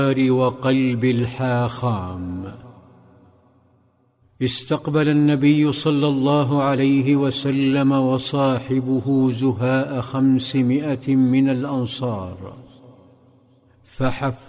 وقلب الحاخام. استقبل النبي صلى الله عليه وسلم وصاحبه زهاء 500 من الأنصار، فحف